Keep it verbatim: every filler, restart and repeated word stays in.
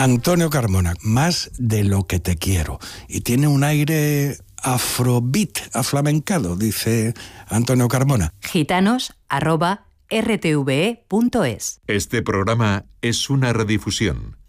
Antonio Carmona, Más de lo que te quiero. Y tiene un aire afrobeat, aflamencado, dice Antonio Carmona. Gitanos arroba r t v e punto es. Este programa es una redifusión.